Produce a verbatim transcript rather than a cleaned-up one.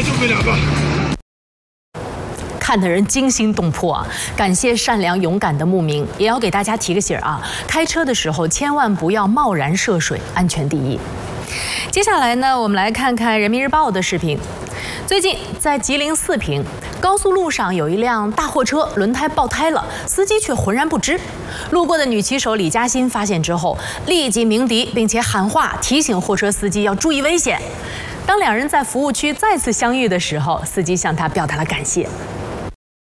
来救你们两个。 看得人惊心动魄啊！感谢善良勇敢的牧民，也要给大家提个醒啊，开车的时候千万不要贸然涉水，安全第一。接下来呢，我们来看看人民日报的视频。最近在吉林四平高速路上有一辆大货车轮胎爆胎了，司机却浑然不知。路过的女骑手李嘉欣发现之后，立即鸣笛，并且喊话提醒货车司机要注意危险。当两人在服务区再次相遇的时候，司机向他表达了感谢。